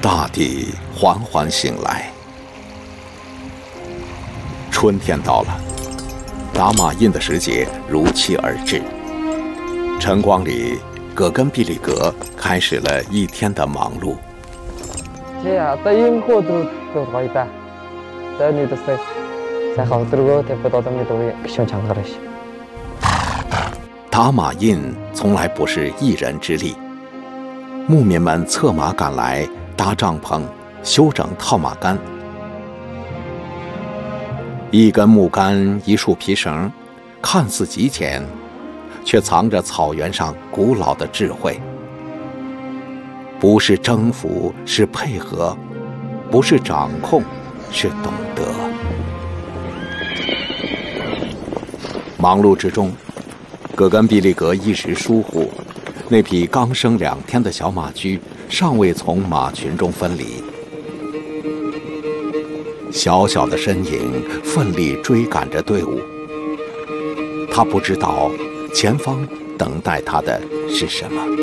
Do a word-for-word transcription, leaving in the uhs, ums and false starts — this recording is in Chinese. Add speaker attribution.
Speaker 1: 大地缓缓醒来，春天到了，打马印的时节如期而至。晨光里，葛根毕利格开始了一天的忙碌。打马印从来不是一人之力，牧民们策马赶来，搭帐篷，修整套马杆。一根木杆，一束皮绳，看似极简，却藏着草原上古老的智慧。不是征服，是配合；不是掌控，是懂得。忙碌之中，葛根毕利格一时疏忽，那匹刚生两天的小马驹尚未从马群中分离。小小的身影奋力追赶着队伍，他不知道前方等待他的是什么。